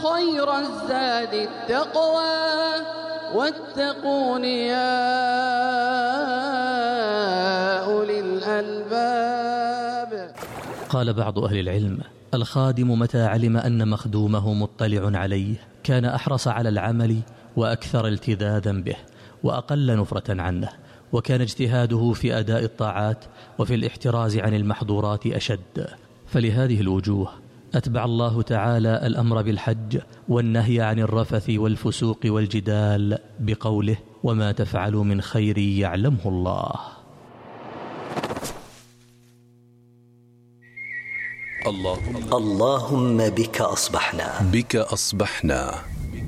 خير الزاد التقوى واتقون يا أولي الألباب. قال بعض أهل العلم: الخادم متى علم أن مخدومه مطلع عليه كان أحرص على العمل وأكثر التذاذا به وأقل نفرة عنه، وكان اجتهاده في أداء الطاعات وفي الاحتراز عن المحظورات أشد. فلهذه الوجوه أتبع الله تعالى الأمر بالحج والنهي عن الرفث والفسوق والجدال بقوله: وما تفعلوا من خير يعلمه الله. اللهم بك أصبحنا.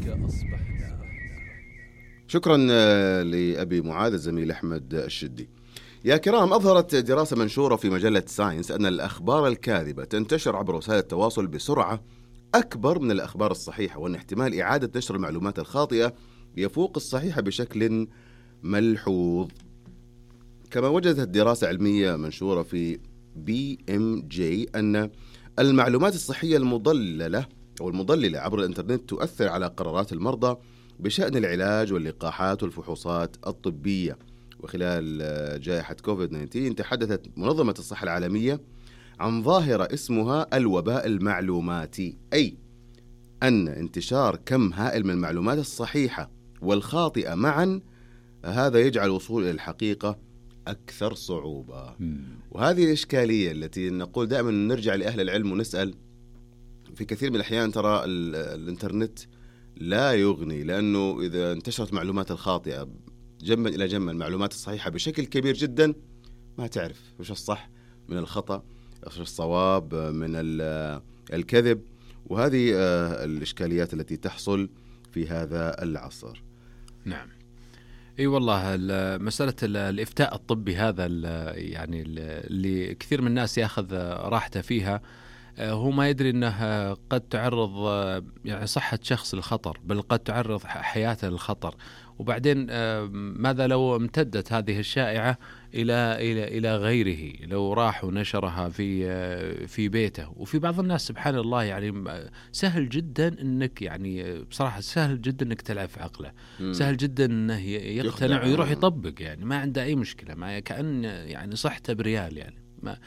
شكرا لأبي معاذ الزميل أحمد الشدي. يا كرام، أظهرت دراسة منشورة في مجلة ساينس أن الأخبار الكاذبة تنتشر عبر وسائل التواصل بسرعة أكبر من الأخبار الصحيحة، وأن احتمال إعادة نشر المعلومات الخاطئة يفوق الصحيحة بشكل ملحوظ. كما وجدت دراسة علمية منشورة في BMJ أن المعلومات الصحية المضللة عبر الإنترنت تؤثر على قرارات المرضى بشأن العلاج واللقاحات والفحوصات الطبية. وخلال جائحة كوفيد-19 تحدثت منظمة الصحة العالمية عن ظاهرة اسمها الوباء المعلوماتي، أي أن انتشار كم هائل من المعلومات الصحيحة والخاطئة معا هذا يجعل الوصول إلى الحقيقة أكثر صعوبة. وهذه الإشكالية التي نقول دائما نرجع لأهل العلم ونسأل في كثير من الأحيان. ترى الإنترنت لا يغني، لأنه إذا انتشرت معلومات الخاطئة جنبا إلى جنب المعلومات الصحيحة بشكل كبير جدا، ما تعرف وش الصح من الخطأ، وش الصواب من الكذب. وهذه الإشكاليات التي تحصل في هذا العصر. نعم، اي والله مسألة الإفتاء الطبي هذا يعني اللي كثير من الناس ياخذ راحته فيها، هو ما يدري أنه قد تعرض يعني صحة شخص للخطر، بل قد تعرض حياته للخطر. وبعدين ماذا لو امتدت هذه الشائعة إلى غيره، لو راح ونشرها في بيته. وفي بعض الناس سبحان الله يعني سهل جدا أنك يعني بصراحة سهل جدا أنك تلعب في عقله، سهل جدا أنه يقتنع ويروح يطبق، يعني ما عنده أي مشكلة، ما كأن يعني صحته بريال، يعني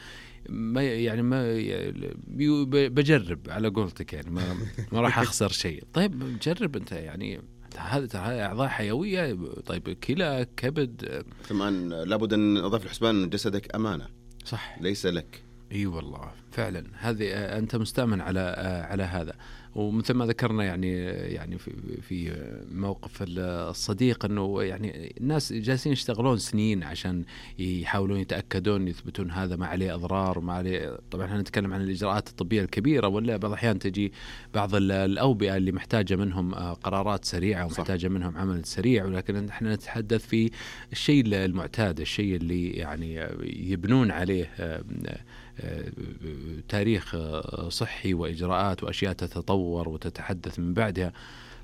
ما بجرب على قولتك، يعني ما راح أخسر شيء. طيب جرب أنت، يعني هذه أعضاء حيوية، طيب كلى، كبد. كمان لابد أن نضيف الحسبان أن جسدك أمانة، صح، ليس لك. اي والله فعلا، هذه انت مستأمن على هذا. ومثل ما ذكرنا يعني في موقف الصديق، انه يعني الناس جالسين يشتغلون سنين عشان يحاولون يتأكدون يثبتون هذا ما عليه اضرار وما عليه. طبعا احنا نتكلم عن الاجراءات الطبية الكبيرة، ولا بعض الاحيان تجي بعض الاوبئة اللي محتاجة منهم قرارات سريعة ومحتاجة منهم عمل سريع، ولكن احنا نتحدث في الشيء المعتاد، الشيء اللي يعني يبنون عليه تاريخ صحي وإجراءات وأشياء تتطور وتتحدث من بعدها.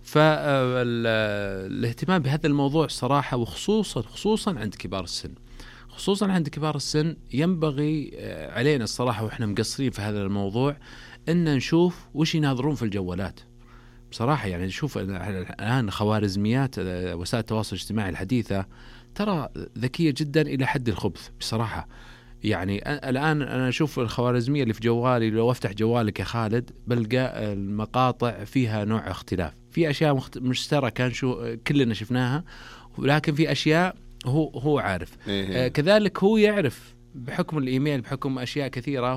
فالاهتمام بهذا الموضوع صراحة، وخصوصا عند كبار السن، ينبغي علينا الصراحة، وإحنا مقصرين في هذا الموضوع، إن نشوف وش يناظرون في الجوالات بصراحة. يعني نشوف الآن خوارزميات وسائل التواصل الاجتماعي الحديثة ترى ذكية جدا إلى حد الخبث بصراحة. يعني الآن أنا أشوف الخوارزمية اللي في جوالي، لو أفتح جوالك يا خالد بلقى المقاطع فيها نوع اختلاف، في أشياء مشتركة كلنا شفناها، ولكن في أشياء هو عارف. كذلك هو يعرف بحكم الإيميل، بحكم أشياء كثيرة،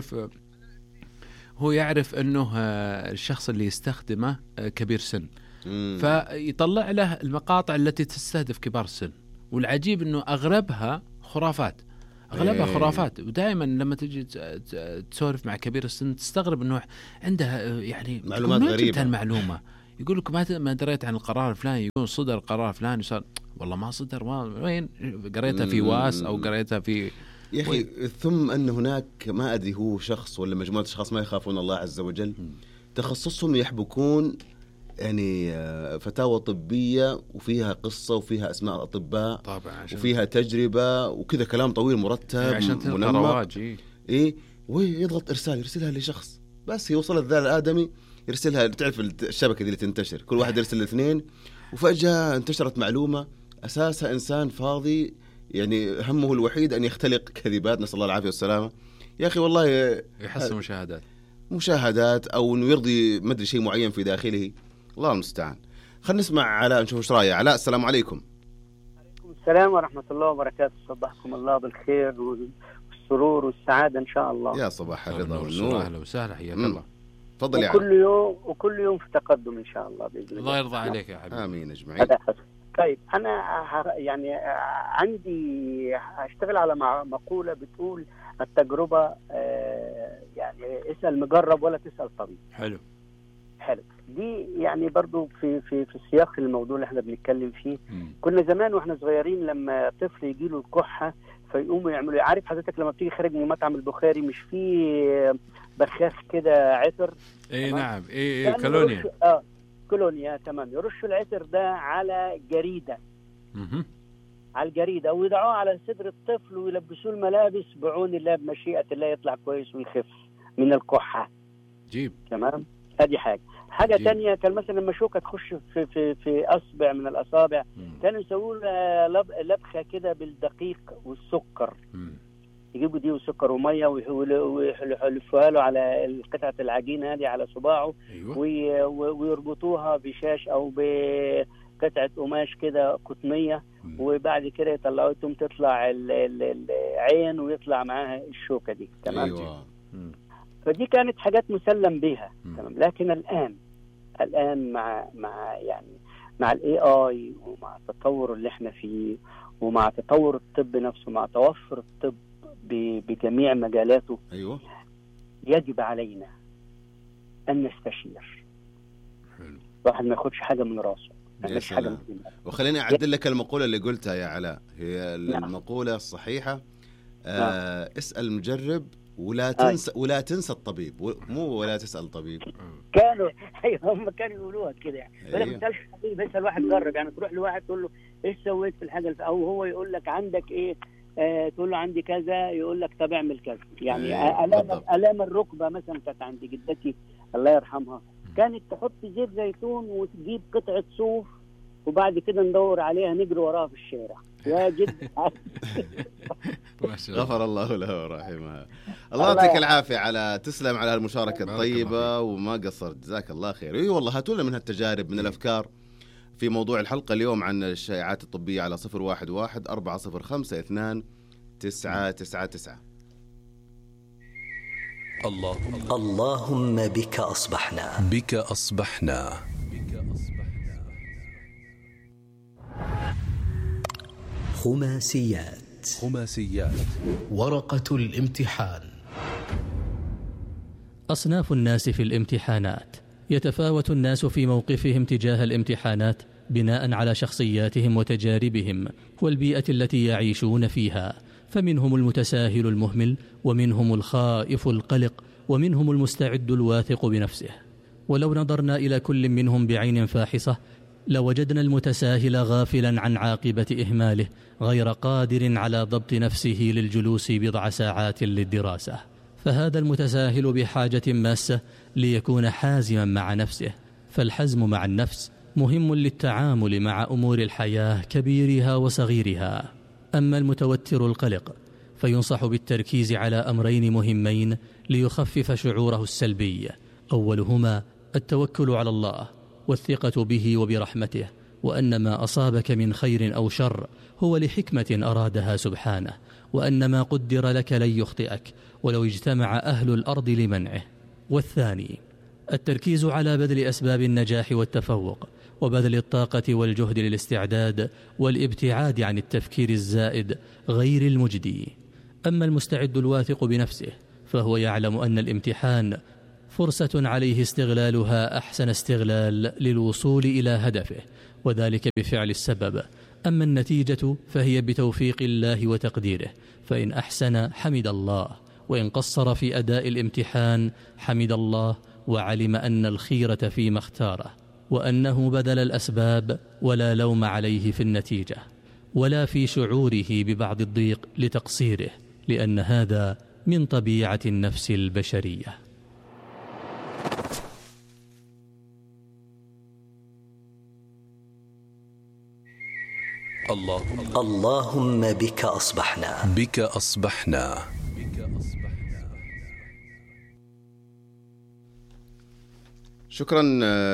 هو يعرف أنه الشخص اللي يستخدمه كبير سن، فيطلع له المقاطع التي تستهدف كبار السن. والعجيب أنه أغلبها خرافات. ودائما لما تجي تسولف مع كبير السن تستغرب انه عنده يعني معلومات غريبة. المعلومة يقول لك ما دريت عن القرار الفلاني، يقول صدر القرار الفلاني، صار والله ما صدر، وين قريتها في واس او قريتها في يا أخي. ثم أن هناك ما أدري هو شخص ولا مجموعة أشخاص ما يخافون الله عز وجل، تخصصهم يحبكون يعني فتاوى طبية وفيها قصة وفيها أسماء أطباء طبعا، وفيها تجربة وكذا كلام طويل مرتب منمق. ويضغط إرسال، يرسلها لشخص بس يوصل الذال الآدمي يرسلها، تعرف الشبكة دي اللي تنتشر، كل واحد يرسل الاثنين، وفجأة انتشرت معلومة أساسها إنسان فاضي يعني همه الوحيد أن يختلق كذبات، نسأل الله العافية والسلامة. يا أخي والله يحصل مشاهدات أو إنه يرضي مدري شيء معين في داخله، الله المستعان. خلينا نسمع علاء نشوف ايش رايه. علاء السلام عليكم. وعليكم السلام ورحمة الله وبركاته، صبحكم الله بالخير والسرور والسعادة إن شاء الله. يا صباح الرضا والنور. أهلا وسهلا، حياك الله. تفضل يا وكل يوم في تقدم إن شاء الله بإذن الله. الله يرضى عليك يا حبيبي. آمين أجمعين. طيب أنا يعني عندي أشتغل على مقولة بتقول التجربة يعني اسأل مجرب ولا تسأل طبيب. حلو. دي يعني برضو في سياق الموضوع اللي احنا بنتكلم فيه. كنا زمان واحنا صغيرين لما طفل يجيله الكحة فيقوموا يعملوا، عارف حضرتك لما بتيجي خارج من مطعم البخاري مش في بخاخ كده عطر؟ اي نعم، اي كولونيا. كولونيا تمام. يرشوا العطر ده على جريدة، على الجريدة، ويضعوه على صدر الطفل ويلبسوه الملابس بعون الله بمشيئة الله يطلع كويس ويخف من الكحة. جيب. تمام. هذه حاجة تانية. كان مثلا لما شوكة تخش في أصبع من الأصابع كانوا يسووا لبخة كده بالدقيق والسكر. يجيبوا دي وسكر ومية ويحلفوها له على قطعة العجينة هذه على صباعه. أيوة. ويربطوها بشاش أو بقطعة قماش كده قطنية، وبعد كده يطلعوها تطلع العين ويطلع معاها الشوكة دي. تمام. أيوة. فدي كانت حاجات مسلم بها. تمام. لكن الآن مع الAI ومع التطور اللي احنا فيه ومع تطور الطب نفسه، مع توفر الطب بجميع مجالاته، أيوة، يجب علينا أن نستشير. الواحد ما ياخدش حاجة من راسه. وخليني أعدل لك المقولة اللي قلتها يا علاء، هي المقولة الصحيحة. اسأل المجرب ولا تنسى الطبيب، مو ولا تسأل طبيب. كانوا هم كانوا يقولوها كده يعني. ولا ما تسألش طبيب، اسأل واحد جرب. يعني تروح لواحد تقول له ايش سويت في الحاجة، او هو يقول لك عندك ايه، تقول له عندي كذا، يقول لك طب اعمل كذا. يعني الام الركبة مثلا كانت عند جدتي الله يرحمها، كانت تحط زيت زيتون وتجيب قطعة صوف وبعد كده ندور عليها نجري وراها في الشارع. يا جد. غفر الله له ورحمها. الله يعطيك العافية على تسلم على المشاركة الطيبة وما قصرت، جزاك الله خير. اي والله هاتوا لنا من هالتجارب، من الأفكار في موضوع الحلقة اليوم عن الشائعات الطبية على 011-405-2999. اللهم بك أصبحنا خماسيات ورقة الامتحان. أصناف الناس في الامتحانات. يتفاوت الناس في موقفهم تجاه الامتحانات بناء على شخصياتهم وتجاربهم والبيئة التي يعيشون فيها، فمنهم المتساهل المهمل، ومنهم الخائف القلق، ومنهم المستعد الواثق بنفسه. ولو نظرنا إلى كل منهم بعين فاحصة لوجدنا المتساهل غافلا عن عاقبة إهماله، غير قادر على ضبط نفسه للجلوس بضع ساعات للدراسة. فهذا المتساهل بحاجة ماسة ليكون حازما مع نفسه، فالحزم مع النفس مهم للتعامل مع أمور الحياة كبيرها وصغيرها. أما المتوتر القلق فينصح بالتركيز على أمرين مهمين ليخفف شعوره السلبي، أولهما التوكل على الله والثقة به وبرحمته، وأن ما أصابك من خير أو شر هو لحكمة أرادها سبحانه، وأن ما قدر لك لن يخطئك ولو اجتمع أهل الأرض لمنعه. والثاني التركيز على بذل أسباب النجاح والتفوق، وبذل الطاقة والجهد للاستعداد والابتعاد عن التفكير الزائد غير المجدي. أما المستعد الواثق بنفسه فهو يعلم أن الامتحان فرصة عليه استغلالها أحسن استغلال للوصول إلى هدفه، وذلك بفعل السبب. أما النتيجة فهي بتوفيق الله وتقديره، فإن أحسن حمد الله، وإن قصر في أداء الامتحان حمد الله وعلم أن الخيرة فيما اختاره، وأنه بذل الأسباب ولا لوم عليه في النتيجة ولا في شعوره ببعض الضيق لتقصيره، لأن هذا من طبيعة النفس البشرية. اللهم بك أصبحنا. بك أصبحنا. شكرا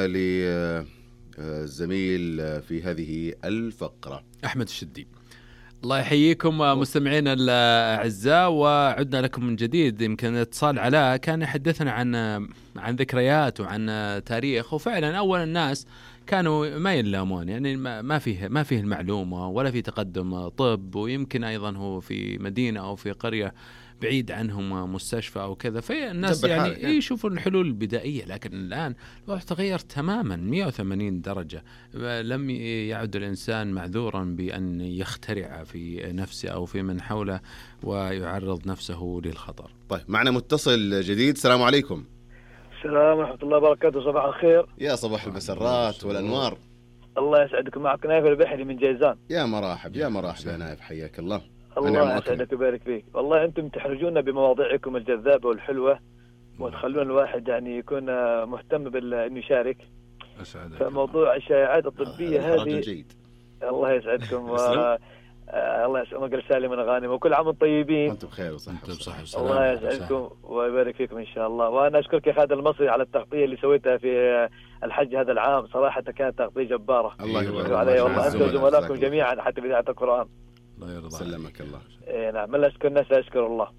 للزميل في هذه الفقرة أحمد الشدي. الله يحييكم مستمعينا الأعزاء، وعدنا لكم من جديد. يمكن اتصال علاء كان يحدثنا عن ذكريات وعن تاريخ، وفعلا أول الناس كانوا ما ينلامون، يعني ما فيه المعلومة ولا في تقدم طب، ويمكن أيضا هو في مدينة أو في قرية بعيد عنهم مستشفى أو كذا، فالناس يعني يشوفون الحلول البدائية. لكن الآن الوضع تغير تماما 180 درجة. لم يعد الإنسان معذورا بأن يخترع في نفسه أو في من حوله ويعرض نفسه للخطر. طيب معنا متصل جديد. السلام عليكم. السلام ورحمة الله وبركاته. صباح الخير. يا صباح المسرات والأنوار. الله يسعدكم. معك نايف البحري من جيزان. يا مرحب يا نايف، حياك الله. الله يسعدك ويبارك فيك. والله أنتم تحرجونا بمواضيعكم الجذابة والحلوة، وتخلون الواحد يعني يكون مهتم إنه يشارك. فموضوع الشائعات الطبية هذه الله يسعدكم الله يسعدكم. قل سالم من غانم، وكل عام وانتم طيبين. وانتم بخير وصحة. الله يسعدكم ويبارك فيكم إن شاء الله. وأنا أشكرك يا خالد المصري على التغطية اللي سويتها في الحج هذا العام، صراحة كانت تغطية جبارة. الله يبارك عليه والله، أنت وزملائكم جميعا حتى في إذاعة القرآن. الله يرضى سلمك الله. نعم، من لا أشكر الناس لا أشكر الله.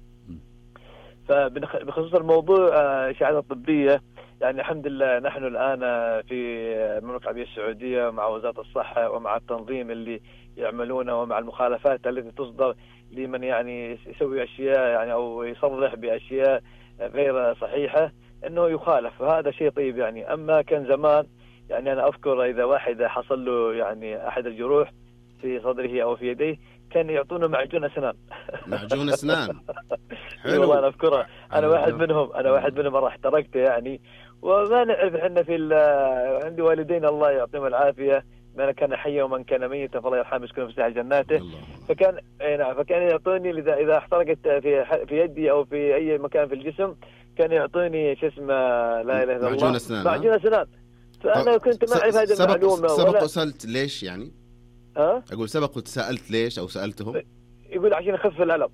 فبخصوص الموضوع الشهادة الطبية، يعني الحمد لله نحن الآن في المملكة العربية السعودية مع وزارة الصحة ومع التنظيم اللي يعملونه ومع المخالفات التي تصدر لمن يعني يسوي أشياء يعني أو يصرح بأشياء غير صحيحة أنه يخالف، وهذا شيء طيب يعني. أما كان زمان يعني أنا أذكر إذا واحد حصل له يعني أحد الجروح في صدره أو في يديه كان يعطونه معجون أسنان. معجون أسنان. حلو والله أنا أذكرها. أنا واحد منهم راح تركته يعني. وما نعرف إحنا عندي والدين الله يعطيهم العافية، من كان حيا ومن كان ميتا فالله يرحمه يسكنه في ساحة جناته. فكان يعطوني إذا احترقت في يدي أو في أي مكان في الجسم كان يعطوني شو اسمه لا إله إلا الله معجون أسنان. فأنا كنت ما أعرف هذه المعلومة. سبق وسألت ليش يعني؟ أقول سبق وسألت ليش أو سألتهم؟ يقول عشان يخف الألم.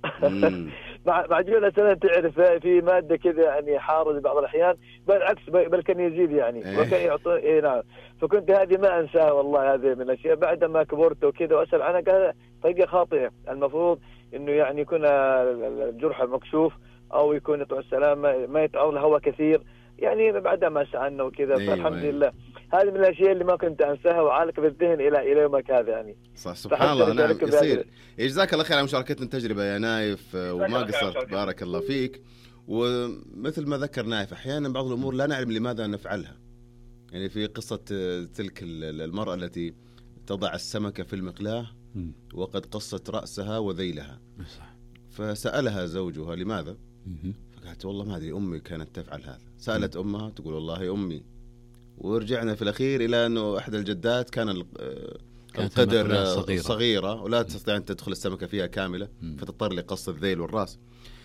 معجون أسنان تعرف في مادة كذا يعني حارة بعض الأحيان، بالعكس بل كان يزيد يعني وكان يعطي نعم. فكنت هذه ما أنساها والله، هذه من الأشياء بعد ما كبرت وكذا وأسأل عنها قال طريقة خاطئة. المفروض إنه يعني يكون الجرح مكشوف أو يكون يطلع السلامة ما يتعرض لهواء كثير يعني بعد ما سألنا وكذا. فالحمد لله هذه من الأشياء اللي ما كنت أنساها وعالق في الذهن إلى يومك هذا يعني. سبحان الله. نعم يصير. جزاك الله خير على مشاركتنا التجربة يا نايف، وما قصرت بارك الله فيك. ومثل ما ذكر نايف أحيانا بعض الأمور لا نعلم لماذا نفعلها. يعني في قصة تلك المرأة التي تضع السمكة في المقلاة وقد قصت رأسها وذيلها، فسألها زوجها لماذا؟ فقالت والله ما أدري، أمي كانت تفعل هذا. سألت أمها تقول والله أمي. ورجعنا في الأخير إلى أنه أحد الجدات كان القدر صغيرة ولا تستطيع أن تدخل السمكة فيها كاملة، فتضطر لقص الذيل والرأس.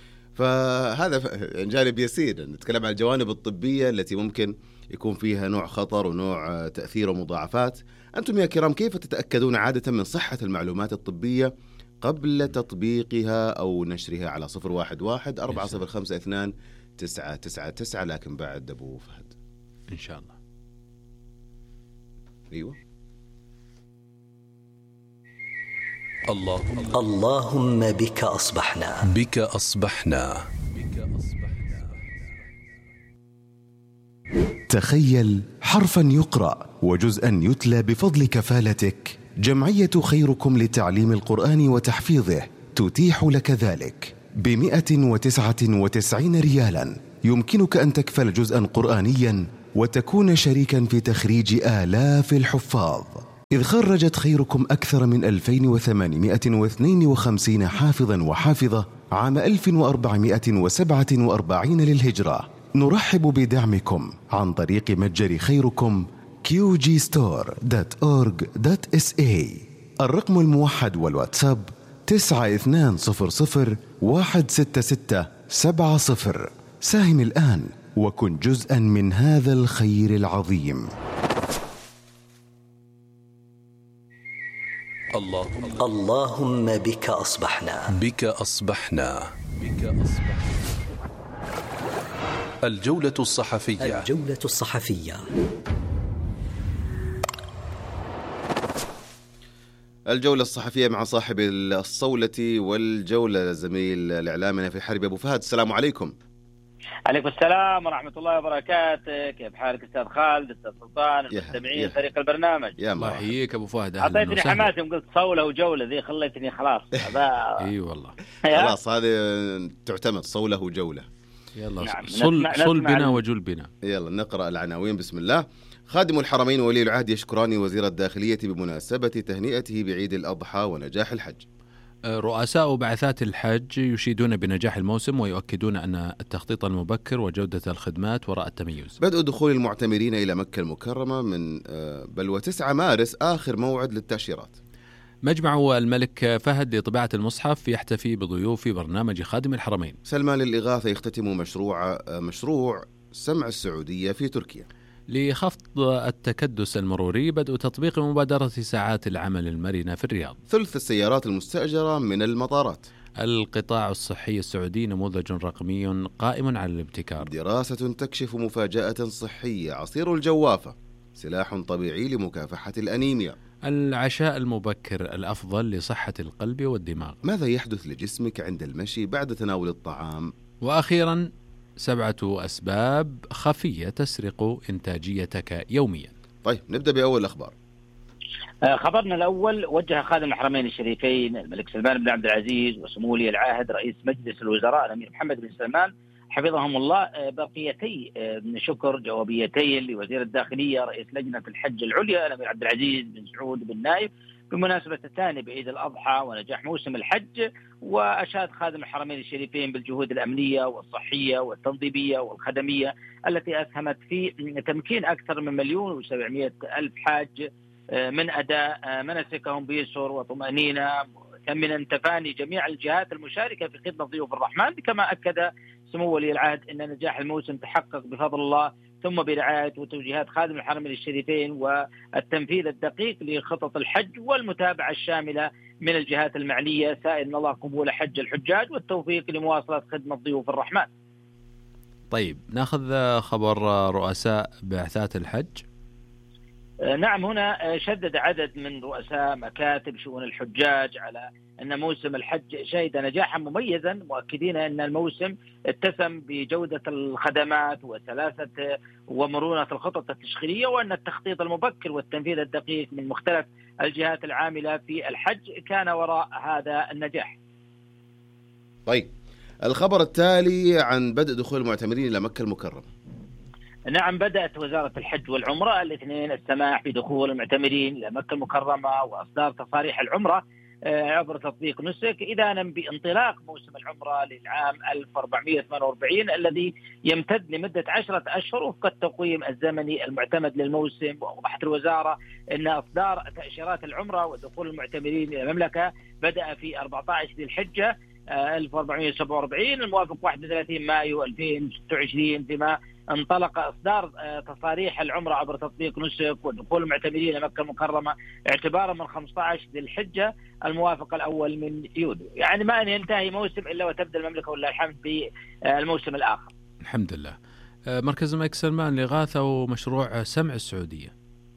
فهذا جانب يسير. نتكلم عن الجوانب الطبية التي ممكن يكون فيها نوع خطر ونوع تأثير ومضاعفات. أنتم يا كرام كيف تتأكدون عادة من صحة المعلومات الطبية قبل تطبيقها أو نشرها على 011-405-2999 لكن بعد أبو فهد إن شاء الله. أيوة. اللهم بك أصبحنا. بك أصبحنا. تخيل حرفا يقرأ وجزءا يتلى بفضل كفالتك. جمعية خيركم لتعليم القرآن وتحفيظه تتيح لك ذلك ب199 ريالا. يمكنك أن تكفل جزءا قرآنيا وتكون شريكا في تخريج آلاف الحفاظ، إذ خرجت خيركم أكثر من 2852 حافظا وحافظة عام 1447 للهجرة. نرحب بدعمكم عن طريق متجر خيركم qgstore.org.sa. الرقم الموحد والواتساب 9200166770. ساهم الآن وكن جزءا من هذا الخير العظيم. اللهم بك أصبحنا. بك أصبحنا. بك أصبحنا. الجولة الصحفية. الجولة الصحفية. الجولة الصحفية مع صاحب الصولة والجولة زميل الإعلامنا في الحرب أبو فهد. السلام عليكم. عليكم السلام ورحمة الله وبركاته. كيف حالك أستاذ خالد، أستاذ سلطان، المستمعين فريق البرنامج؟ يا الله يحييك أبو فهد. أعطيتني حماسي وقلت صولة وجولة ذي، خليتني خلاص. اي والله خلاص هذه تعتمد صولة وجولة. يلا نعم. صل بنا وجل بنا. يلا نقرأ العناوين بسم الله. خادم الحرمين ولي العهد يشكران وزير الداخلية بمناسبة تهنئته بعيد الأضحى ونجاح الحج. رؤساء بعثات الحج يشيدون بنجاح الموسم ويؤكدون أن التخطيط المبكر وجودة الخدمات وراء التميز. بدء دخول المعتمرين إلى مكة المكرمة من بل 9 مارس آخر موعد للتأشيرات. مجمع الملك فهد لطباعة المصحف يحتفي بضيوف برنامج خادم الحرمين. سلمان للإغاثة يختتم مشروع سمع السعودية في تركيا. لخفض التكدس المروري بدء تطبيق مبادرة ساعات العمل المرنة في الرياض. ثلث السيارات المستأجرة من المطارات. القطاع الصحي السعودي نموذج رقمي قائم على الابتكار. دراسة تكشف مفاجأة صحية، عصير الجوافة سلاح طبيعي لمكافحة الأنيميا. العشاء المبكر الأفضل لصحة القلب والدماغ. ماذا يحدث لجسمك عند المشي بعد تناول الطعام؟ وأخيرا 7 أسباب خفية تسرق إنتاجيتك يوميا. طيب نبدأ بأول الأخبار. خبرنا الأول: وجه خادم الحرمين الشريفين الملك سلمان بن عبد العزيز وسمو ولي العهد رئيس مجلس الوزراء الأمير محمد بن سلمان حفظهم الله برقيتي شكر جوابيتين لوزير الداخلية رئيس لجنة الحج العليا الأمير عبد العزيز بن سعود بن نايف بمناسبة الثاني بعيد الأضحى ونجاح موسم الحج. وأشاد خادم الحرمين الشريفين بالجهود الأمنية والصحية والتنظيمية والخدمية التي أسهمت في تمكين أكثر من 1,700,000 حاج من أداء مناسكهم بيسر وطمأنينة، ثمنا تفاني جميع الجهات المشاركة في خدمة ضيوف الرحمن. كما أكد سمو ولي العهد أن نجاح الموسم تحقق بفضل الله ثم برعاية وتوجيهات خادم الحرمين الشريفين والتنفيذ الدقيق لخطط الحج والمتابعة الشاملة من الجهات المعنية، سائل الله قبول حج الحجاج والتوفيق لمواصلة خدمة ضيوف الرحمن. طيب ناخذ خبر رؤساء بعثات الحج. نعم، هنا شدد عدد من رؤساء مكاتب شؤون الحجاج على أن موسم الحج شهد نجاحا مميزا، مؤكدين أن الموسم اتسم بجودة الخدمات وسلاسة ومرونة الخطط التشغيلية، وأن التخطيط المبكر والتنفيذ الدقيق من مختلف الجهات العاملة في الحج كان وراء هذا النجاح. طيب الخبر التالي عن بدء دخول المعتمرين إلى مكة المكرمة. نعم، بدأت وزارة الحج والعمرة الاثنين السماح بدخول المعتمرين إلى مكة المكرمة وإصدار تصاريح العمرة عبر تطبيق نسك، إذانا بانطلاق موسم العمرة للعام 1448 الذي يمتد لمدة 10 أشهر وفق التقويم الزمني المعتمد للموسم. وأوضحت الوزارة أن إصدار تأشيرات العمرة ودخول المعتمرين إلى المملكة بدأ في 14 ذي الحجة 1447 الموافق 31 مايو 2026، فيما انطلق إصدار تصاريح العمرة عبر تطبيق نسك ودخول المعتمرين إلى مكة المكرمة اعتبارا من 15 ذي الحجة الموافق الأول من يوليو. يعني ما أن ينتهي موسم إلا وتبدأ المملكة ولله الحمد بالموسم الآخر. الحمد لله. مركز الملك سلمان لإغاثة ومشروع سمع السعودية.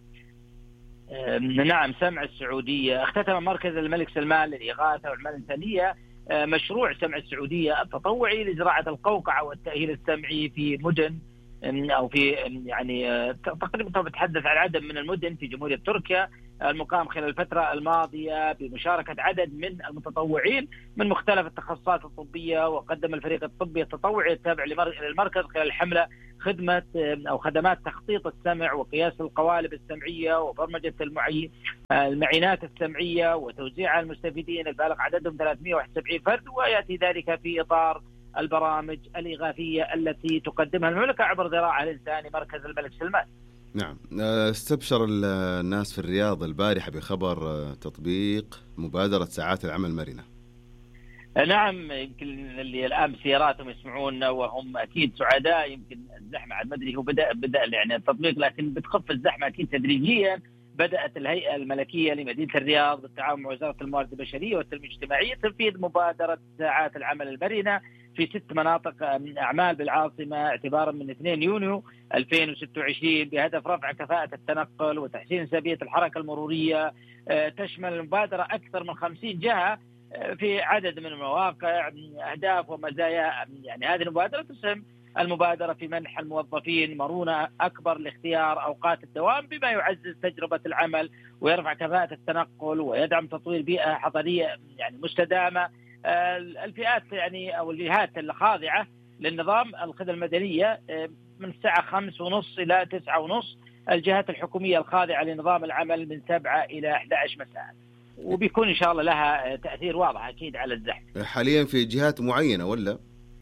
نعم، سمع السعودية. اختتم مركز الملك سلمان للإغاثة والأعمال الإنسانية مشروع سمع السعودية التطوعي لزراعة القوقعة والتأهيل السمعي في مدن أو في يعني تقريبا بتحدث عن عدد من المدن في جمهورية تركيا، المقام خلال الفترة الماضية بمشاركة عدد من المتطوعين من مختلف التخصصات الطبية. وقدم الفريق الطبي التطوعي التابع للمركز خلال الحملة خدمة أو خدمات تخطيط السمع وقياس القوالب السمعية وبرمجة المعينات السمعية وتوزيعها على المستفيدين البالغ عددهم 371 فرد، ويأتي ذلك في إطار البرامج الإغاثية التي تقدمها المملكة عبر ذراعها الإنساني مركز الملك سلمان. نعم، استبشر الناس في الرياض البارحة بخبر تطبيق مبادرة ساعات العمل المرنة. نعم، يمكن اللي الآن سياراتهم يسمعون وهم أكيد سعداء. يمكن الزحمة عاد ما أدري هو بدأ يعني التطبيق، لكن بتخف الزحمة أكيد تدريجيا بدأت الهيئة الملكية لمدينة الرياض بالتعاون مع وزارة الموارد البشرية والتنمية الاجتماعية تنفيذ مبادرة ساعات العمل المرنة في 6 مناطق أعمال بالعاصمة اعتبارا من 2 يونيو 2026 بهدف رفع كفاءة التنقل وتحسين سبية الحركة المرورية. تشمل المبادرة أكثر من 50 جهة في عدد من المواقع. أهداف ومزايا يعني هذه المبادرة تسهم المبادرة في منح الموظفين مرونة أكبر لاختيار أوقات الدوام بما يعزز تجربة العمل ويرفع كفاءة التنقل ويدعم تطوير بيئة حضرية يعني مستدامة. الفئات يعني أو الجهات الخاضعة للنظام الخدمة المدنية من الساعة 5:30 إلى 9:30. الجهات الحكومية الخاضعة لنظام العمل من 7 إلى 11 مساء، وبيكون إن شاء الله لها تأثير واضح أكيد على الزحمة. حاليا في جهات معينة ولا؟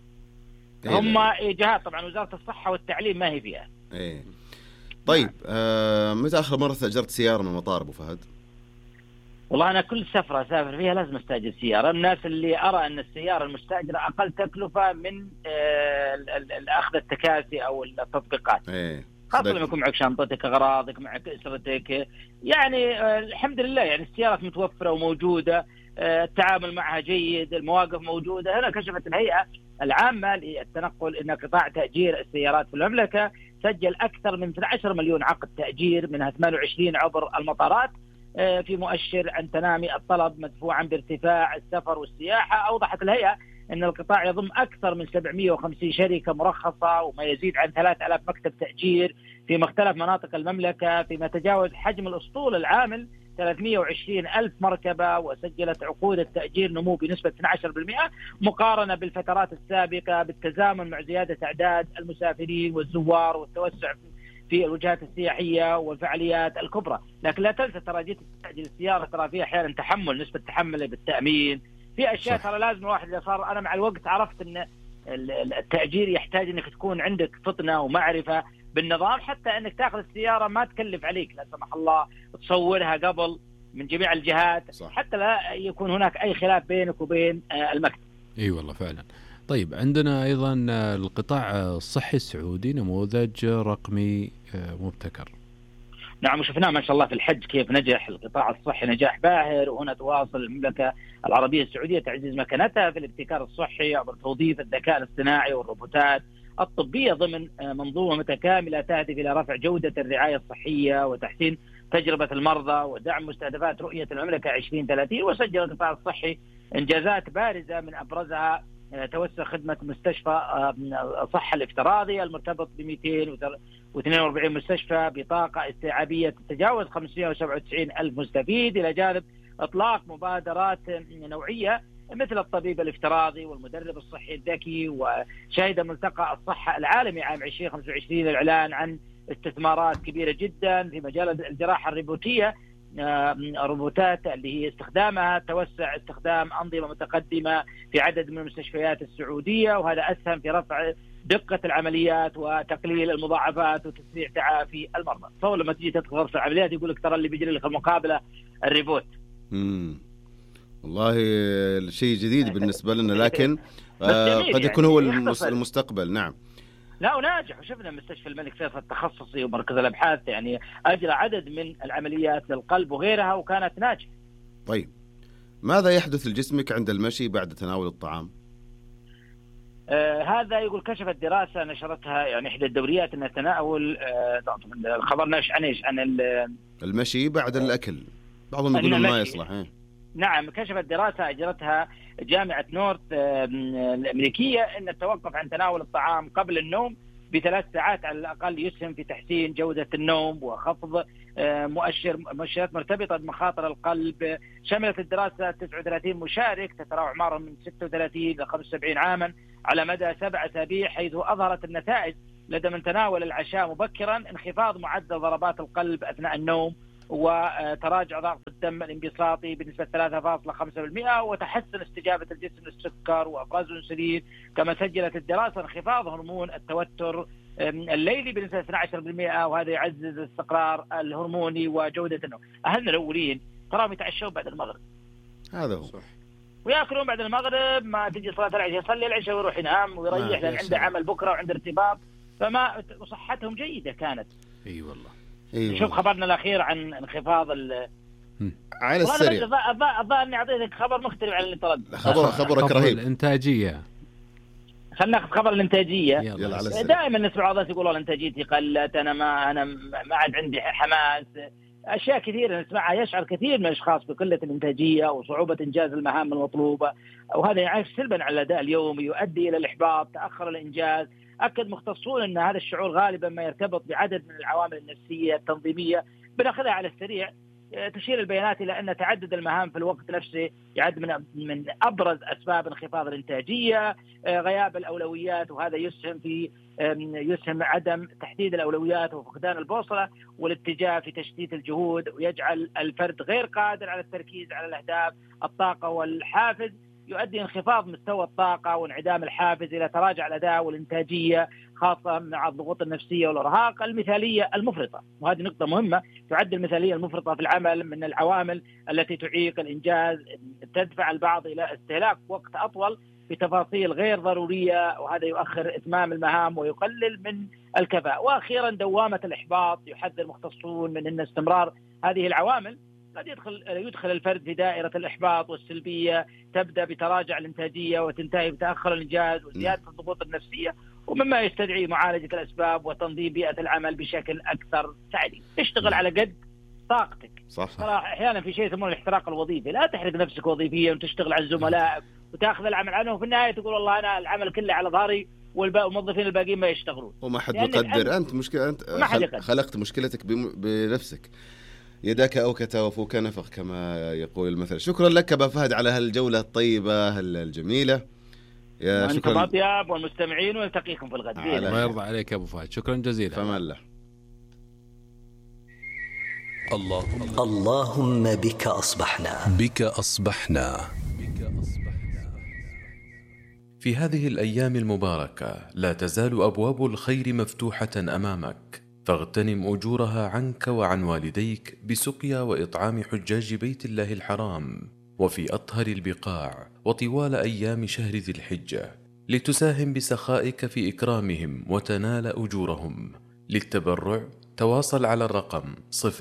هم جهات طبعا وزارة الصحة والتعليم ما هي فيها. إيه. طيب متى آخر مرة استأجرت سيارة من المطار أبو فهد؟ والله أنا كل سفرة أسافر فيها لازم أستأجر سيارة. الناس اللي أرى أن السيارة المستأجرة أقل تكلفة من أخذ التكاسي أو التطبيقات. إيه. خاصة لما يكون معك شنطتك، أغراضك، معك أسرتك، يعني الحمد لله يعني السيارات متوفرة وموجودة، التعامل معها جيد، المواقف موجودة. هنا كشفت الهيئة العامة للتنقل أن قطاع تأجير السيارات في المملكة سجل أكثر من 12 مليون عقد تأجير، منها 28 عبر المطارات، في مؤشر عن تنامي الطلب مدفوعا بارتفاع السفر والسياحة. أوضحت الهيئة أن القطاع يضم أكثر من 750 شركة مرخصة وما يزيد عن 3000 مكتب تأجير في مختلف مناطق المملكة، فيما تجاوز حجم الأسطول العامل 320 ألف مركبة، وسجلت عقود التأجير نمو بنسبة 12% مقارنة بالفترات السابقة، بالتزامن مع زيادة أعداد المسافرين والزوار والتوسع في الوجهات السياحية والفعاليات الكبرى. لكن لا تنسى ترى جيت تستعجل السيارة ترى فيها أحيانا تحمل، نسبة تحمل بالتأمين، في أشياء ترى لازم الواحد إذا صار. أنا مع الوقت عرفت أن التأجير يحتاج أنك تكون عندك فطنة ومعرفة بالنظام حتى أنك تأخذ السيارة ما تكلف عليك لا سمح الله، تصورها قبل من جميع الجهات. صح. حتى لا يكون هناك أي خلاف بينك وبين المكتب. أي والله فعلا. طيب عندنا أيضا القطاع الصحي السعودي نموذج رقمي مبتكر. نعم، وشفناه ما شاء الله في الحج كيف نجح القطاع الصحي نجاح باهر، وهنا تواصل المملكة العربية السعودية تعزيز مكانتها في الابتكار الصحي عبر توظيف الذكاء الاصطناعي والروبوتات الطبية ضمن منظومة متكاملة تهدف إلى رفع جودة الرعاية الصحية وتحسين تجربة المرضى ودعم مستهدفات رؤية المملكة 2030. وسجل القطاع الصحي إنجازات بارزة من أبرزها توسع خدمة مستشفى الصحة الافتراضي المرتبط ب 242 مستشفى بطاقة استيعابية تتجاوز 597 ألف مستفيد، إلى جانب إطلاق مبادرات نوعية مثل الطبيب الافتراضي والمدرب الصحي الذكي. وشهد ملتقى الصحة العالمي عام 2025 الإعلان عن استثمارات كبيرة جدا في مجال الجراحة الروبوتية، الروبوتات اللي هي استخدامها توسع استخدام أنظمة متقدمة في عدد من المستشفيات السعودية، وهذا أسهم في رفع دقة العمليات وتقليل المضاعفات وتسريع تعافي المرضى. فأول لما تيجي تدخل غرفة العمليات يقول لك ترى اللي بيجري لك المقابلة الريبوت. والله شيء جديد بالنسبة لنا، لكن قد يكون هو المستقبل. نعم. لا وناجح، وشفنا مستشفى الملك فيصل التخصصي ومركز الأبحاث يعني أجرى عدد من العمليات للقلب وغيرها وكانت ناجحة. طيب ماذا يحدث لجسمك عند المشي بعد تناول الطعام؟ هذا يقول كشفت دراسة نشرتها يعني إحدى الدوريات أن تناول الخبر ناش عن المشي بعد الأكل، بعضهم يقولون ما يصلح. نعم، كشفت دراسة أجرتها جامعة نورث الأمريكية أن التوقف عن تناول الطعام قبل النوم ب3 ساعات على الأقل يسهم في تحسين جودة النوم وخفض مؤشرات مرتبطة بمخاطر القلب. شملت الدراسة 39 مشارك تتراوح أعمارهم من 36 إلى 75 عاما على مدى 7 أسابيع، حيث أظهرت النتائج لدى من تناول العشاء مبكرا انخفاض معدل ضربات القلب أثناء النوم، وتراجع ضغط الدم الانبساطي بنسبة 3.5%، وتحسن استجابة الجسم للسكر وأفراز الأنسولين. كما سجلت الدراسة انخفاض هرمون التوتر الليلي بنسبة 12%، وهذا يعزز الاستقرار الهرموني وجودة النوم. أهلنا الأولين تراهم يتعشون بعد المغرب، هذا هو، ويأكلون بعد المغرب، ما تجي صلاة العشاء يصلي العشاء ويروح ينام ويريح لأن عنده عمل بكرة وعنده ارتباط، فما صحتهم جيدة كانت. اي والله. شوف خبرنا الأخير عن انخفاض على السريع. أظن أعطيتك خبر مختلف عن اللي طلبت. خبرك رهيب. الإنتاجية. خلنا ناخذ خبر الإنتاجية. يلا على السريع. دائما نسمع ناس يقولون إنتاجيتي قلت، أنا ما عاد عندي حماس. أشياء كثيرة نسمعها يشعر كثير من الأشخاص بقلة الإنتاجية وصعوبة إنجاز المهام المطلوبة، وهذا يعكس سلبا على الأداء اليومي، يؤدي إلى الإحباط، تأخر الإنجاز. أكد مختصون أن هذا الشعور غالبا ما يرتبط بعدد من العوامل النفسية التنظيمية. بناخذها على السريع. تشير البيانات إلى أن تعدد المهام في الوقت نفسه يعد من أبرز أسباب انخفاض الإنتاجية. غياب الأولويات، وهذا يسهم عدم تحديد الأولويات وفقدان البوصلة والاتجاه في تشتيت الجهود، ويجعل الفرد غير قادر على التركيز على الأهداف. الطاقة والحافز، يؤدي انخفاض مستوى الطاقة وانعدام الحافز إلى تراجع الأداء والإنتاجية، خاصة مع الضغوط النفسية والإرهاق. المثالية المفرطة، وهذه نقطة مهمة، تعد المثالية المفرطة في العمل من العوامل التي تعيق الإنجاز، تدفع البعض إلى استهلاك وقت أطول في تفاصيل غير ضرورية، وهذا يؤخر إتمام المهام ويقلل من الكفاءة. وأخيرا دوامة الإحباط، يحذر مختصون من أن استمرار هذه العوامل قد يدخل الفرد في دائرة الإحباط والسلبية، تبدأ بتراجع الإنتاجية وتنتهي بتأخر الإنجاز وزيادة الضغوط النفسية، ومما يستدعي معالجة الأسباب وتنظيم بيئة العمل بشكل أكثر تعديل. اشتغل على قد طاقتك. صح. أحيانا في شيء يسمونه الاحتراق الوظيفي، لا تحرق نفسك وظيفيا وتشتغل على الزملاء وتأخذ العمل عنه، وفي النهاية تقول والله أنا العمل كله على ظهري والموظفين الباقيين ما يشتغلون وما حد يقدر. أنت مشكلة، أنت خلقت مشكلتك بنفسك. يداك أوكت وفوك نفخ كما يقول المثل. شكرا لك أبا فهد على هالجولة الطيبة الجميلة. يا شكرا أطيب والمستمعين، ونلتقيكم في الغد. الله يرضى عليك يا أبو فهد، شكرا جزيلا. فما الله. اللهم بك أصبحنا. بك أصبحنا. في هذه الأيام المباركة لا تزال أبواب الخير مفتوحة أمامك، فاغتنم أجورها عنك وعن والديك بسقيا وإطعام حجاج بيت الله الحرام وفي أطهر البقاع وطوال أيام شهر ذي الحجة، لتساهم بسخائك في إكرامهم وتنال أجورهم. للتبرع تواصل على الرقم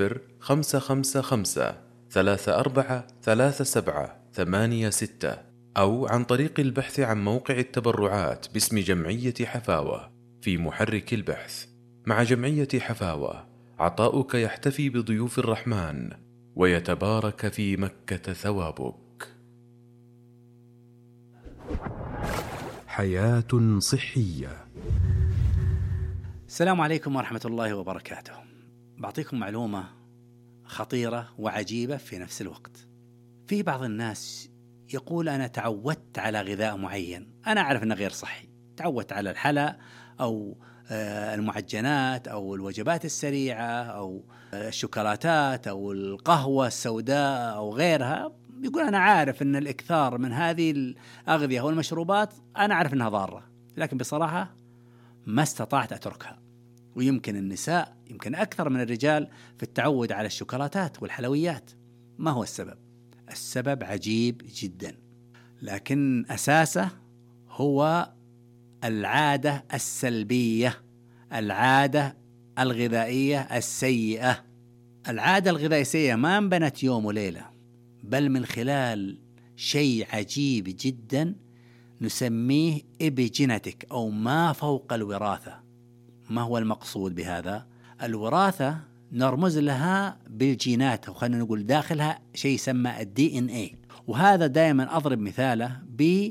0555-343786 أو عن طريق البحث عن موقع التبرعات باسم جمعية حفاوة في محرك البحث. مع جمعية حفاوة عطاؤك يحتفي بضيوف الرحمن ويتبارك في مكة ثوابك. حياة صحية. السلام عليكم ورحمة الله وبركاته. بعطيكم معلومة خطيرة وعجيبة في نفس الوقت. في بعض الناس يقول أنا تعودت على غذاء معين، أنا أعرف أنه غير صحي، تعودت على الحلا أو المعجنات أو الوجبات السريعة أو الشوكولاتات أو القهوة السوداء أو غيرها. يقول أنا عارف أن الإكثار من هذه الأغذية والمشروبات أنا عارف أنها ضارة، لكن بصراحة ما استطعت أتركها. ويمكن النساء يمكن أكثر من الرجال في التعود على الشوكولاتات والحلويات. ما هو السبب؟ السبب عجيب جدا، لكن أساسه هو العادة السلبية، العادة الغذائية السيئة. العادة الغذائية السيئة ما انبنت يوم وليلة، بل من خلال شيء عجيب جدا نسميه إبيجينيتك أو ما فوق الوراثة. ما هو المقصود بهذا؟ الوراثة نرمز لها بالجينات، وخلنا نقول داخلها شيء يسمى DNA، وهذا دائما أضرب مثاله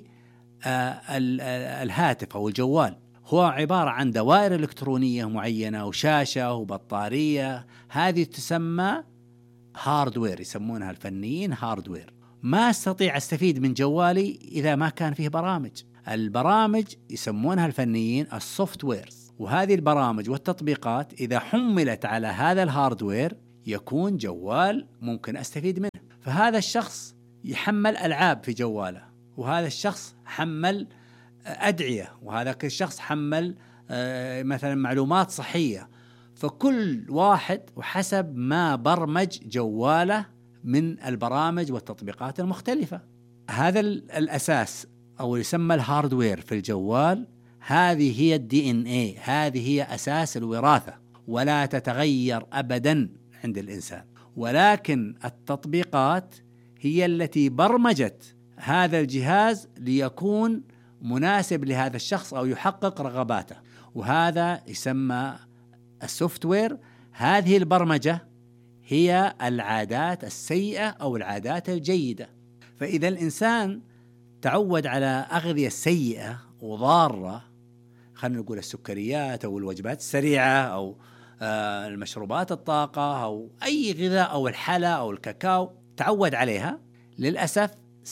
بالهاتف أو الجوال. هو عبارة عن دوائر إلكترونية معينة وشاشة وبطارية، هذه تسمى هاردوير، يسمونها الفنيين هاردوير. ما استطيع استفيد من جوالي إذا ما كان فيه برامج. البرامج يسمونها الفنيين السوفت ويرز، وهذه البرامج والتطبيقات إذا حملت على هذا الهاردوير يكون جوال ممكن أستفيد منه. فهذا الشخص يحمل ألعاب في جواله، وهذا الشخص حمل أدعية، وهذا الشخص حمل مثلا معلومات صحية. فكل واحد وحسب ما برمج جواله من البرامج والتطبيقات المختلفة. هذا الأساس أو يسمى الهاردوير في الجوال، هذه هي DNA، هذه هي أساس الوراثة. ولا تتغير أبدا عند الإنسان، ولكن التطبيقات هي التي برمجت هذا الجهاز ليكون مناسب لهذا الشخص أو يحقق رغباته، وهذا يسمى السوفت وير. هذه البرمجة هي العادات السيئة أو العادات الجيدة. فإذا الإنسان تعود على أغذية سيئة وضارة، خلينا نقول السكريات أو الوجبات السريعة أو المشروبات الطاقة أو أي غذاء أو الحلا أو الكاكاو، تعود عليها، للأسف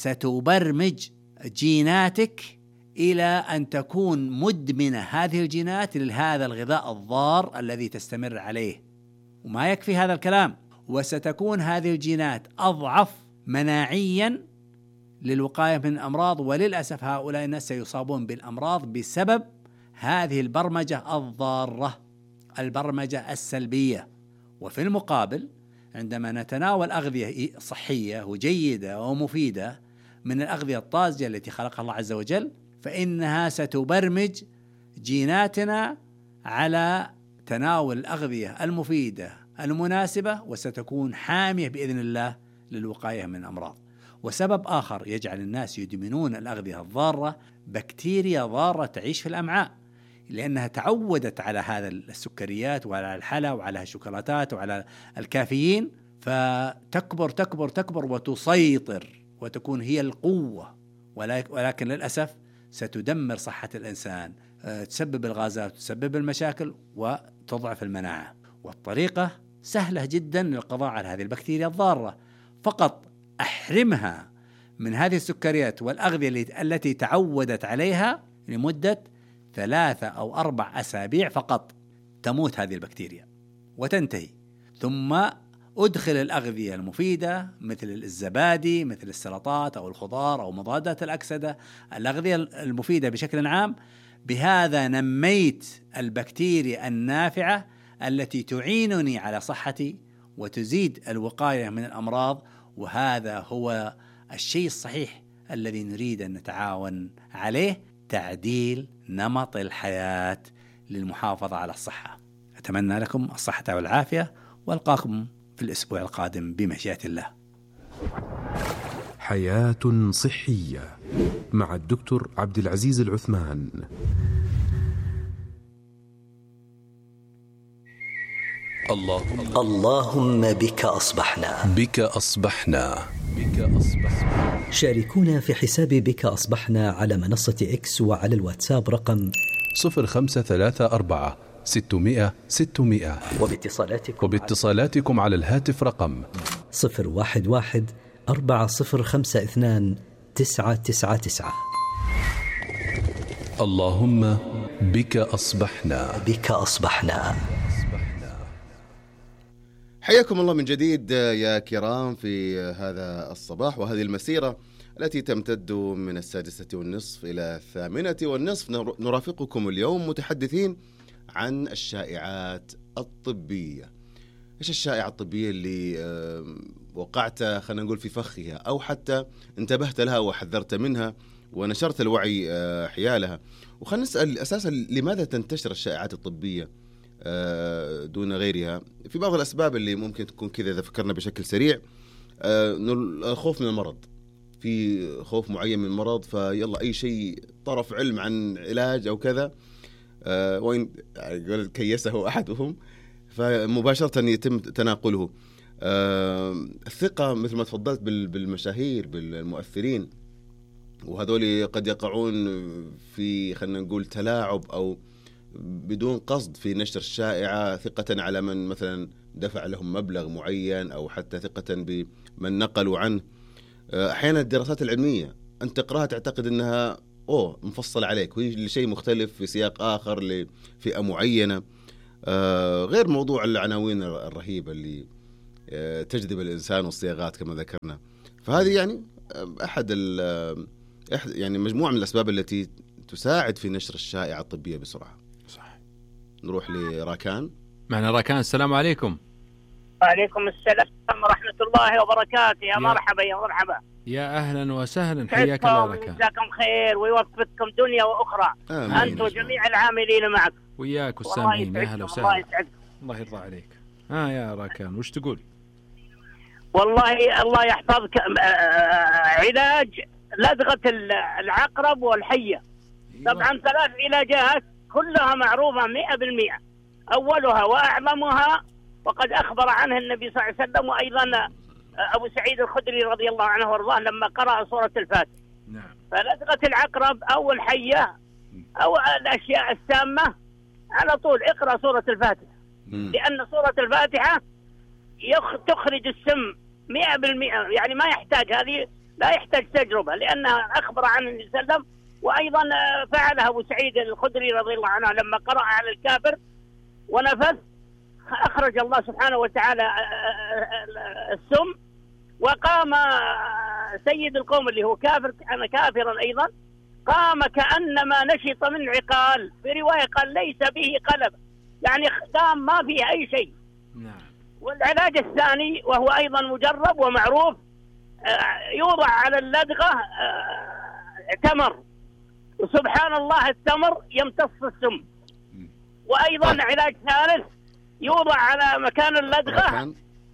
ستبرمج جيناتك إلى أن تكون مدمنة هذه الجينات لهذا الغذاء الضار الذي تستمر عليه. وما يكفي هذا الكلام، وستكون هذه الجينات أضعف مناعيا للوقاية من الأمراض، وللأسف هؤلاء الناس سيصابون بالأمراض بسبب هذه البرمجة الضارة، البرمجة السلبية. وفي المقابل عندما نتناول أغذية صحية وجيدة ومفيدة من الأغذية الطازجة التي خلقها الله عز وجل، فإنها ستبرمج جيناتنا على تناول الأغذية المفيدة المناسبة، وستكون حامية بإذن الله للوقاية من الأمراض. وسبب آخر يجعل الناس يدمنون الأغذية الضارة، بكتيريا ضارة تعيش في الأمعاء، لأنها تعودت على هذا السكريات وعلى الحلا وعلى الشوكولاتات وعلى الكافيين، فتكبر تكبر تكبر وتسيطر وتكون هي القوة، ولكن للأسف ستدمر صحة الإنسان، تسبب الغازات وتسبب المشاكل وتضعف المناعة. والطريقة سهلة جدا للقضاء على هذه البكتيريا الضارة، فقط أحرمها من هذه السكريات والأغذية التي تعودت عليها لمدة 3 أو 4 أسابيع فقط، تموت هذه البكتيريا وتنتهي. ثم أدخل الأغذية المفيدة مثل الزبادي، مثل السلطات أو الخضار أو مضادات الأكسدة، الأغذية المفيدة بشكل عام. بهذا نميت البكتيريا النافعة التي تعينني على صحتي وتزيد الوقاية من الأمراض. وهذا هو الشيء الصحيح الذي نريد أن نتعاون عليه، تعديل نمط الحياة للمحافظة على الصحة. أتمنى لكم الصحة والعافية، والقاكم في الأسبوع القادم بمشيئة الله. حياة صحية مع الدكتور عبد العزيز العثمان. اللهم بك أصبحنا. بك أصبحنا. شاركونا في حساب بك أصبحنا على منصة إكس وعلى الواتساب رقم 0534 600 600، وباتصالاتكم على الهاتف رقم 011 4052 999. اللهم بك أصبحنا. بك أصبحنا. حياكم الله من جديد يا كرام في هذا الصباح وهذه المسيرة التي تمتد من 6:30 إلى 8:30. نرافقكم اليوم متحدثين عن الشائعات الطبية. إيش الشائعة الطبية اللي وقعت خلينا نقول في فخها، أو حتى انتبهت لها وحذرت منها ونشرت الوعي حيالها؟ وخلينا نسأل أساسا لماذا تنتشر الشائعات الطبية دون غيرها؟ في بعض الأسباب اللي ممكن تكون كذا إذا فكرنا بشكل سريع. الخوف من المرض، في خوف معين من المرض، فيلا أي شيء طرف علم عن علاج أو كذا، وإن كيسه أحدهم فمباشرة يتم تناقله. الثقة مثل ما تفضلت بالمشاهير بالمؤثرين، وهذول قد يقعون في خلينا نقول تلاعب أو بدون قصد في نشر الشائعة، ثقة على من مثلا دفع لهم مبلغ معين، أو حتى ثقة بمن نقلوا عنه. أحيانا الدراسات العلمية أنت تقرأها تعتقد أنها مفصل عليك، وهي لشيء مختلف في سياق آخر لفئة معينة، غير موضوع العناوين الرهيبة اللي تجذب الإنسان والصياغات كما ذكرنا. فهذه يعني أحد يعني مجموعة من الأسباب التي تساعد في نشر الشائعة الطبية بسرعة. صح. نروح لراكان. معنا راكان. السلام عليكم. وعليكم السلام ورحمة الله وبركاته. يا مرحبا يا مرحبا. يا أهلا وسهلا، حياك الله راكان. جزاكم خير ويوفقكم دنيا وأخرى. أنتم جميع العاملين معك. وياك والسامعين. يا أهلا وسهلا. الله يسعدكم. الله يرضى عليك. يا راكان وش تقول؟ والله الله يحفظك، علاج لدغة العقرب والحية. طبعا 3 علاجات كلها معروفة 100%. أولها وأعظمها وقد أخبر عنها النبي صلى الله عليه وسلم، وأيضا أبو سعيد الخدري رضي الله عنه وارضاه لما قرأ سورة الفاتحة. نعم. فلدغة العقرب أو الحية أو الأشياء السامة على طول اقرأ سورة الفاتحة، لأن سورة الفاتحة تخرج السم 100%. يعني ما يحتاج، هذه لا يحتاج تجربة، لأنها أخبر عن النبي صلى الله عليه وسلم، وأيضا فعلها أبو سعيد الخدري رضي الله عنه لما قرأ على الكافر ونفث أخرج الله سبحانه وتعالى السم، وقام سيد القوم اللي هو كافر، كان كافرا أيضا، قام كأنما نشط من عقال. في رواية قال ليس به قلب، يعني قام ما فيه أي شيء. نعم. والعلاج الثاني وهو أيضا مجرب ومعروف، يوضع على اللدغة تمر، وسبحان الله التمر يمتص السم. وأيضا علاج ثالث يوضع على مكان اللدغة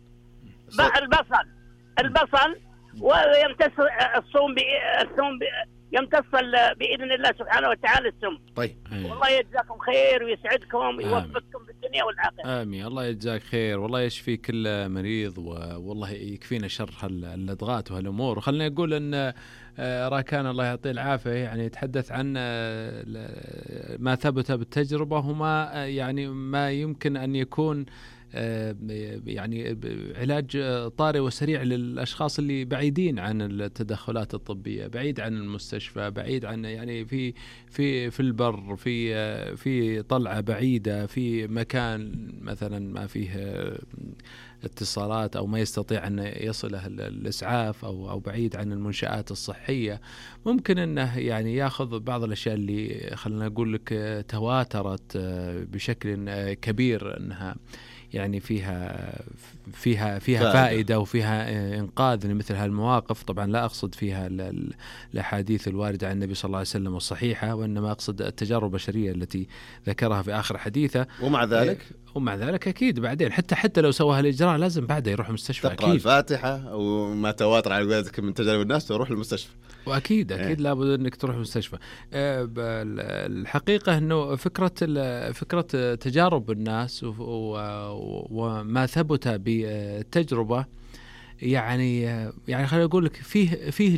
البصل ويمتص السم يمتص بإذن الله سبحانه وتعالى السم. طيب. والله يجزاكم خير ويسعدكم ويوفقكم في الدنيا والآخرة. آمين. الله يجزاك خير، والله يشفي كل مريض، والله يكفينا شر اللدغات وهالأمور. وخلنا نقول أن راكان الله يعطيه العافية يعني يتحدث عن ما ثبت بالتجربة، وما يعني ما يمكن أن يكون يعني علاج طارئ وسريع للأشخاص اللي بعيدين عن التدخلات الطبية، بعيد عن المستشفى، بعيد عن يعني في البر، في طلعة بعيدة، في مكان مثلا ما فيه اتصالات أو ما يستطيع أن يصله الإسعاف، أو بعيد عن المنشآت الصحية. ممكن أنه يعني يأخذ بعض الأشياء اللي خلنا نقول لك تواترت بشكل كبير أنها يعني فيها فائدة وفيها إنقاذ لمثل هالمواقف. طبعا لا أقصد فيها الأحاديث الواردة عن النبي صلى الله عليه وسلم الصحيحة، وإنما أقصد التجارب البشرية التي ذكرها في آخر حديثه. ومع ذلك أكيد بعدين حتى لو سوى هالإجراء لازم بعده يروح المستشفى، تقرأ أكيد الفاتحة وما تواتر على قولتك من تجارب الناس تروح المستشفى. وأكيد لابد أنك تروح المستشفى. الحقيقة أنه فكرة تجارب الناس وما ثبت بالتجربة يعني خليني أقول لك فيه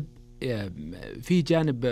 جانب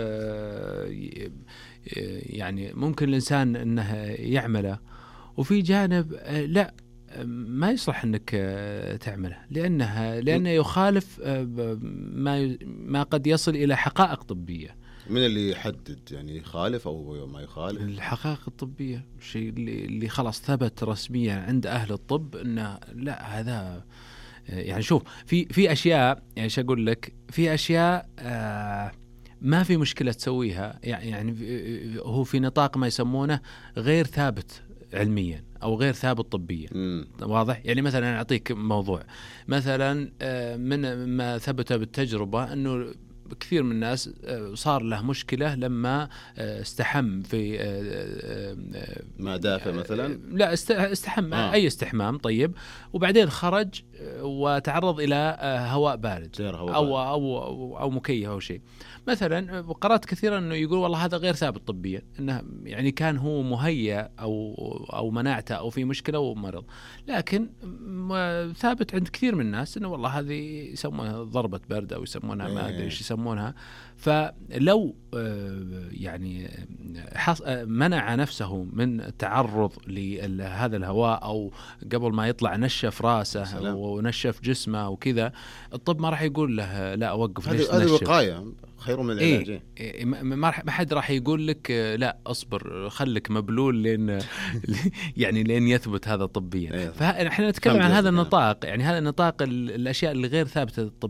يعني ممكن الإنسان أنه يعمله، وفي جانب لا ما يصلح أنك تعمله، لأنه يخالف ما قد يصل إلى حقائق طبية. من اللي يحدد يعني يخالف أو ما يخالف؟ الحقائق الطبية، الشيء اللي خلاص ثبت رسميا عند أهل الطب أنه لا هذا يعني شوف في أشياء يعني شو أقول لك، في أشياء ما في مشكلة تسويها، يعني هو في نطاق ما يسمونه غير ثابت علميا أو غير ثابت طبيا. واضح؟ يعني مثلا أنا أعطيك موضوع مثلا من ما ثبت بالتجربة أنه كثير من الناس صار له مشكلة لما استحم في ماء دافئ مثلا، لا استحم أي استحمام طيب، وبعدين خرج وتعرض إلى هواء بارد أو مكيف أو شيء مثلا. قرأت كثيرا أنه يقول والله هذا غير ثابت طبيا، أنه يعني كان هو مهيأ أو مناعته أو في مشكلة ومرض، لكن ثابت عند كثير من الناس أنه والله هذه يسمونها ضربة برد أو يسمونها ما أدري إيش يسمونها. فلو يعني منع نفسه من التعرض لهذا الهواء، أو قبل ما يطلع نشف راسه ونشف جسمه وكذا، الطب ما راح يقول له لا أوقف ليش تنشف. هذه وقاية خير من العلاج. ما حد راح يقول لك لا أصبر خلك مبلول لين يثبت هذا طبيا. فإحنا نتكلم عن هذا النطاق، يعني هذا النطاق الأشياء اللي غير ثابتة